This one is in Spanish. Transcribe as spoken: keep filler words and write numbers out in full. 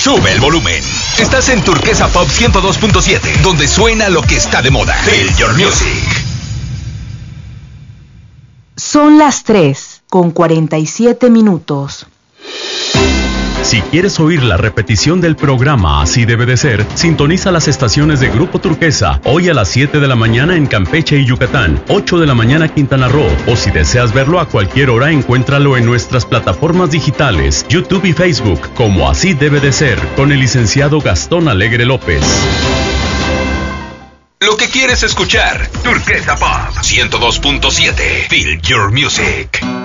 Sube el volumen. Estás en Turquesa Pop ciento dos punto siete, donde suena lo que está de moda. Feel your music. Son las tres con cuarenta y siete minutos. Si quieres oír la repetición del programa Así Debe de Ser, sintoniza las estaciones de Grupo Turquesa, hoy a las siete de la mañana en Campeche y Yucatán, ocho de la mañana Quintana Roo, o si deseas verlo a cualquier hora, encuéntralo en nuestras plataformas digitales, YouTube y Facebook, como Así Debe de Ser, con el licenciado Gastón Alegre López. Lo que quieres escuchar, Turquesa Pop ciento dos punto siete. Feel your music.